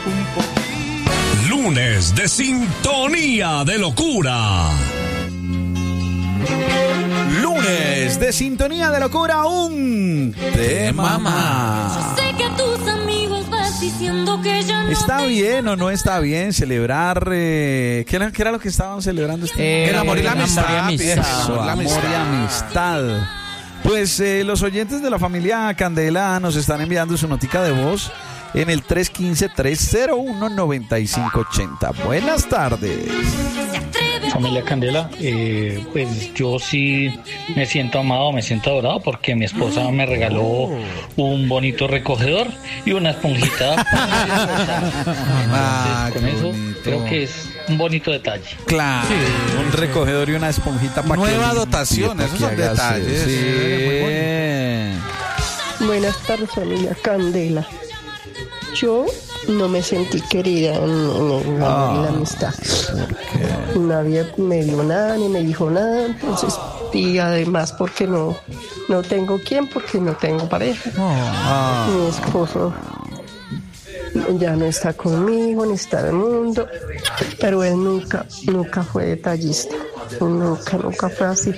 Lunes de Sintonía de Locura. Lunes de Sintonía de Locura, un tema más. Yo sé que a tus amigos vas diciendo que ya no. ¿Está bien o no está bien celebrar? ¿Qué era lo que estaban celebrando? El amor y la amistad. Eso, amor y amistad. Pues los oyentes de la familia Candela nos están enviando su notica de voz en el 315-301-9580. Buenas tardes. Familia Candela, pues yo sí me siento amado, me siento adorado porque mi esposa me regaló un bonito recogedor y una esponjita. Con eso creo que es un bonito detalle. Claro, sí, un recogedor y una esponjita para nueva dotación, esos son detalles. Sí. Buenas tardes, familia Candela. Yo no me sentí querida en la amistad. Nadie me dio nada, ni me dijo nada, entonces, y además porque no tengo quién, porque no tengo pareja. Mi esposo ya no está conmigo, ni está en el mundo, pero él nunca fue detallista, nunca fue así.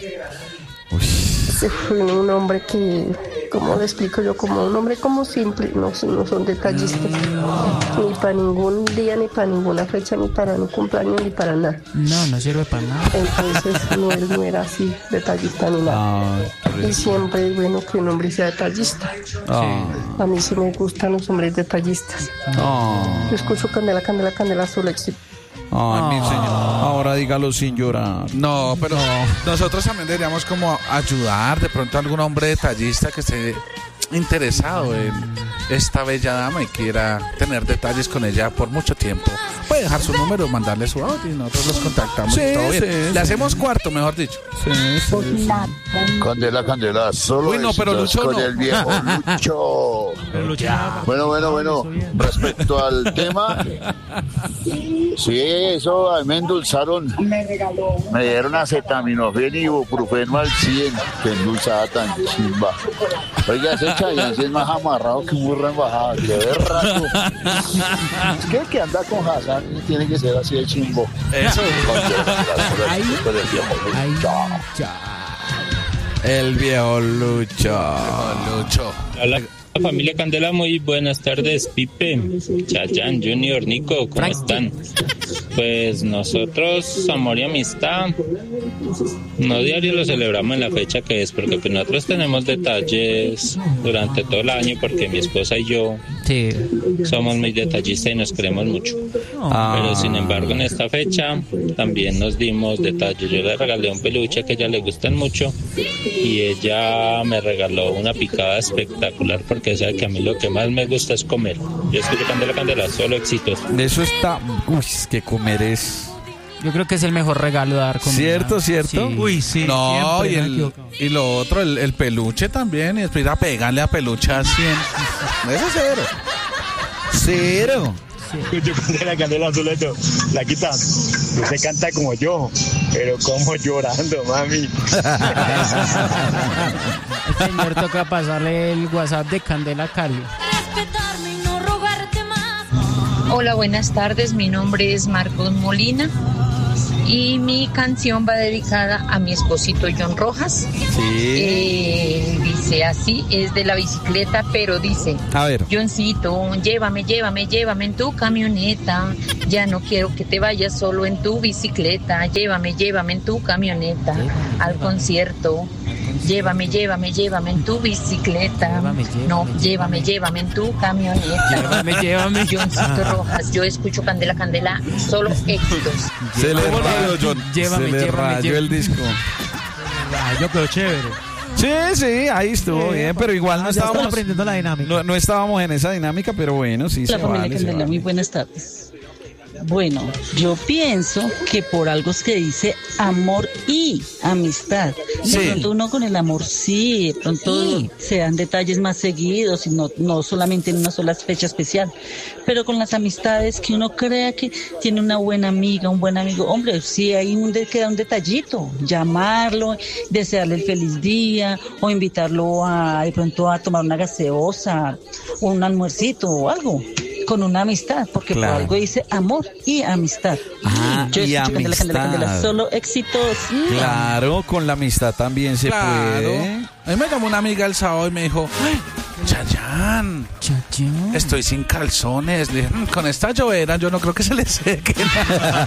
Fue un hombre que, ¿cómo le explico yo? Como un hombre como simple, no son detallistas, ni para ningún día, ni para ninguna fecha, ni para un cumpleaños, ni para nada. No sirve para nada. Entonces él no era así, detallista ni nada. Y siempre es bueno que un hombre sea detallista. A mí sí me gustan los hombres detallistas. Yo escucho Candela, Candela, Candela, solo éxito. Ay, mi señor, ahora dígalo sin llorar. No, pero nosotros también deberíamos como ayudar de pronto a algún hombre detallista que esté interesado en esta bella dama y quiera tener detalles con ella por mucho tiempo. Puede dejar su número, mandarle su audio y nosotros los contactamos. Sí, y todo bien. Sí. Le hacemos cuarto, mejor dicho. Sí. Candela, solo uy, no, pero Lucho con no. el viejo Lucho. Bueno, respecto al tema, sí, eso a mí me endulzaron, me dieron acetaminofén y ibuprofeno al 100, que endulzada tan chimba. Oiga, ese Chayanne sí es más amarrado que un burro en bajada, que de rato. Es que el que anda con Hassan tiene que ser así de chimbo. Eso. El viejo Lucho. Hola, familia Candela, muy buenas tardes. Pipe, Chayanne, Junior, Nico, ¿cómo están? Pues nosotros, amor y amistad, no diario lo celebramos en la fecha que es, porque pues nosotros tenemos detalles durante todo el año, porque mi esposa y yo somos muy detallistas y nos queremos mucho. Pero sin embargo en esta fecha también nos dimos detalles. Yo le regalé un peluche que a ella le gustan mucho y ella me regaló una picada espectacular, porque sabe que a mí lo que más me gusta es comer. Yo estoy Candela, solo éxitos. Eso está... Uy, es que comer es... Yo creo que es el mejor regalo dar comida. ¿Cierto? Sí. Uy, sí. No, y lo otro, el peluche también. Y después ir a pegarle a peluche a 100. Eso es cero. Yo Candela Soleto, la quita, usted canta como yo, pero como llorando, mami. El señor toca pasarle el WhatsApp de Candela Cali. Hola, buenas tardes, mi nombre es Marcos Molina y mi canción va dedicada a mi esposito John Rojas. Dice así, es de la bicicleta, pero dice: a ver. Johncito, llévame en tu camioneta, ya no quiero que te vayas solo en tu bicicleta, llévame en tu camioneta al concierto. Llévame en tu bicicleta. Llévame en tu camioneta. Llévame. Johncito Rojas, yo escucho Candela, solo éxitos. Se le rayó, John. Se le rayó el disco. Yo quedó chévere. Sí, ahí estuvo bien, pero igual no estábamos aprendiendo la dinámica. No estábamos en esa dinámica, pero bueno, sí. La familia Candela, muy buenas tardes. Bueno, yo pienso que por algo es que dice amor y amistad. De pronto uno con el amor de pronto se dan detalles más seguidos y no solamente en una sola fecha especial. Pero con las amistades que uno crea que tiene una buena amiga, un buen amigo, hombre, sí hay queda un detallito, llamarlo, desearle el feliz día o invitarlo de pronto a tomar una gaseosa o un almuercito o algo. con una amistad, porque Claro. por algo dice amor y amistad. Yo y escucho Candela, Candela, Candela, amistad. solo éxitos. Claro, con la amistad también se Claro. puede. A mí me llamó una amiga el sábado y me dijo, ¡ay, Chayanne! Estoy sin calzones. Le dije, con esta llovera yo no creo que se le seque.